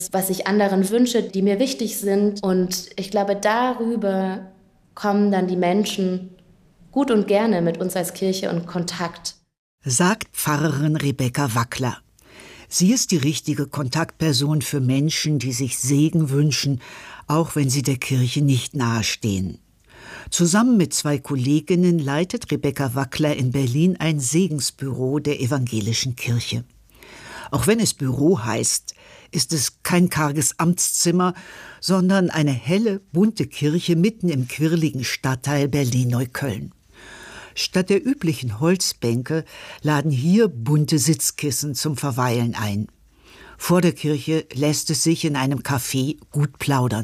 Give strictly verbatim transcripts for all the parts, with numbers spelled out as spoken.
was ich anderen wünsche, die mir wichtig sind. Und ich glaube, darüber kommen dann die Menschen gut und gerne mit uns als Kirche in Kontakt. Sagt Pfarrerin Rebecca Wackler. Sie ist die richtige Kontaktperson für Menschen, die sich Segen wünschen, auch wenn sie der Kirche nicht nahestehen. Zusammen mit zwei Kolleginnen leitet Rebecca Wackler in Berlin ein Segensbüro der evangelischen Kirche. Auch wenn es Büro heißt, ist es kein karges Amtszimmer, sondern eine helle, bunte Kirche mitten im quirligen Stadtteil Berlin-Neukölln. Statt der üblichen Holzbänke laden hier bunte Sitzkissen zum Verweilen ein. Vor der Kirche lässt es sich in einem Café gut plaudern.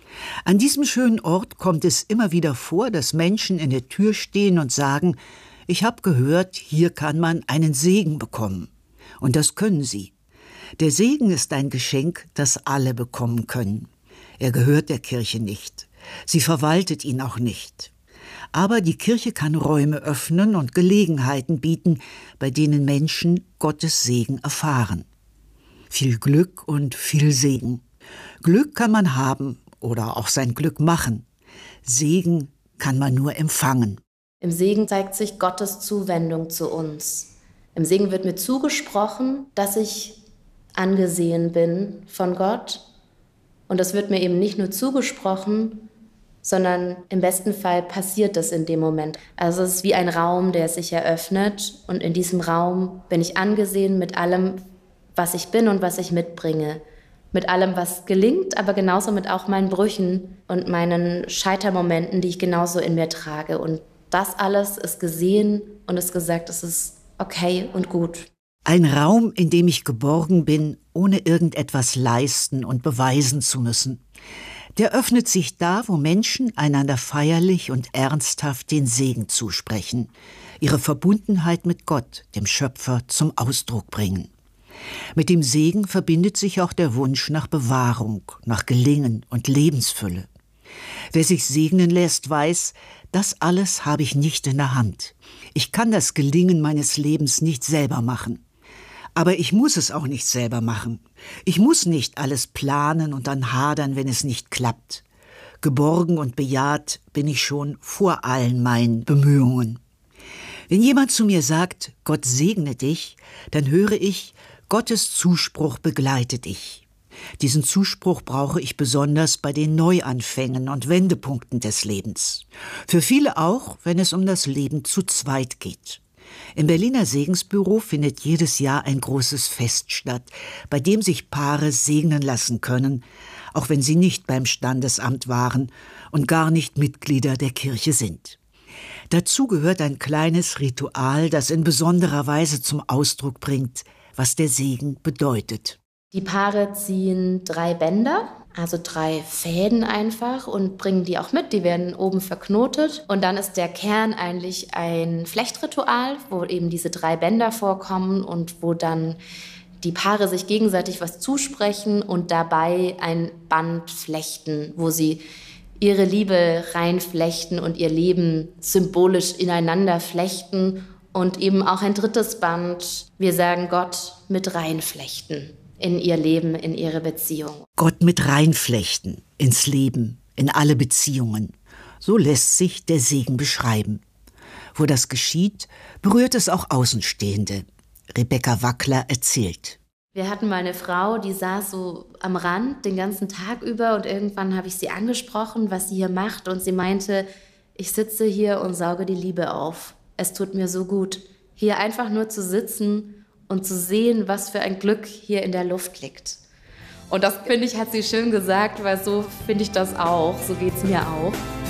An diesem schönen Ort kommt es immer wieder vor, dass Menschen in der Tür stehen und sagen, ich habe gehört, hier kann man einen Segen bekommen. Und das können sie. Der Segen ist ein Geschenk, das alle bekommen können. Er gehört der Kirche nicht. Sie verwaltet ihn auch nicht. Aber die Kirche kann Räume öffnen und Gelegenheiten bieten, bei denen Menschen Gottes Segen erfahren. Viel Glück und viel Segen. Glück kann man haben oder auch sein Glück machen. Segen kann man nur empfangen. Im Segen zeigt sich Gottes Zuwendung zu uns. Im Segen wird mir zugesprochen, dass ich angesehen bin von Gott. Und das wird mir eben nicht nur zugesprochen, sondern im besten Fall passiert das in dem Moment. Also es ist wie ein Raum, der sich eröffnet. Und in diesem Raum bin ich angesehen mit allem, was ich bin und was ich mitbringe. Mit allem, was gelingt, aber genauso mit auch meinen Brüchen und meinen Scheitermomenten, die ich genauso in mir trage. Und das alles ist gesehen und ist gesagt, es ist okay und gut. Ein Raum, in dem ich geborgen bin, ohne irgendetwas leisten und beweisen zu müssen. Der öffnet sich da, wo Menschen einander feierlich und ernsthaft den Segen zusprechen, ihre Verbundenheit mit Gott, dem Schöpfer, zum Ausdruck bringen. Mit dem Segen verbindet sich auch der Wunsch nach Bewahrung, nach Gelingen und Lebensfülle. Wer sich segnen lässt, weiß, das alles habe ich nicht in der Hand. Ich kann das Gelingen meines Lebens nicht selber machen. Aber ich muss es auch nicht selber machen. Ich muss nicht alles planen und dann hadern, wenn es nicht klappt. Geborgen und bejaht bin ich schon vor allen meinen Bemühungen. Wenn jemand zu mir sagt, Gott segne dich, dann höre ich, Gottes Zuspruch begleite dich. Diesen Zuspruch brauche ich besonders bei den Neuanfängen und Wendepunkten des Lebens. Für viele auch, wenn es um das Leben zu zweit geht. Im Berliner Segensbüro findet jedes Jahr ein großes Fest statt, bei dem sich Paare segnen lassen können, auch wenn sie nicht beim Standesamt waren und gar nicht Mitglieder der Kirche sind. Dazu gehört ein kleines Ritual, das in besonderer Weise zum Ausdruck bringt, was der Segen bedeutet. Die Paare ziehen drei Bänder, also drei Fäden einfach, und bringen die auch mit. Die werden oben verknotet. Und dann ist der Kern eigentlich ein Flechtritual, wo eben diese drei Bänder vorkommen und wo dann die Paare sich gegenseitig was zusprechen und dabei ein Band flechten, wo sie ihre Liebe reinflechten und ihr Leben symbolisch ineinander flechten. Und eben auch ein drittes Band, wir sagen Gott, mit reinflechten in ihr Leben, in ihre Beziehung. Gott mit reinflechten ins Leben, in alle Beziehungen. So lässt sich der Segen beschreiben. Wo das geschieht, berührt es auch Außenstehende. Rebecca Wackler erzählt. Wir hatten mal eine Frau, die saß so am Rand den ganzen Tag über und irgendwann habe ich sie angesprochen, was sie hier macht, und sie meinte, ich sitze hier und sauge die Liebe auf. Es tut mir so gut, hier einfach nur zu sitzen und zu sehen, was für ein Glück hier in der Luft liegt. Und das, finde ich, hat sie schön gesagt, weil so finde ich das auch, so geht es mir auch.